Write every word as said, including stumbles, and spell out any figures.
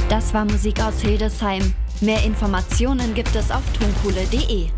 Das war Musik aus Hildesheim. Mehr Informationen gibt es auf tonkohle punkt de.